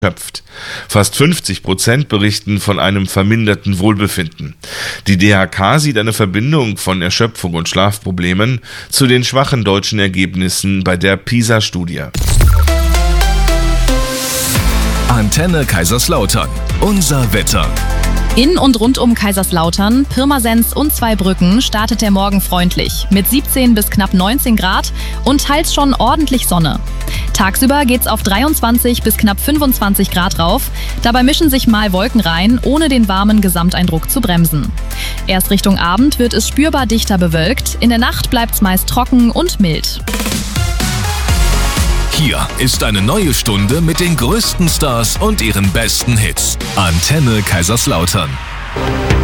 erschöpft. Fast 50% berichten von einem verminderten Wohlbefinden. Die DHK sieht eine Verbindung von Erschöpfung und Schlafproblemen zu den schwachen deutschen Ergebnissen bei der PISA-Studie. Antenne Kaiserslautern. Unser Wetter. In und rund um Kaiserslautern, Pirmasens und Zweibrücken startet der Morgen freundlich mit 17 bis knapp 19 Grad und teils schon ordentlich Sonne. Tagsüber geht's auf 23 bis knapp 25 Grad rauf. Dabei mischen sich mal Wolken rein, ohne den warmen Gesamteindruck zu bremsen. Erst Richtung Abend wird es spürbar dichter bewölkt. In der Nacht bleibt's meist trocken und mild. Hier ist eine neue Stunde mit den größten Stars und ihren besten Hits. Antenne Kaiserslautern.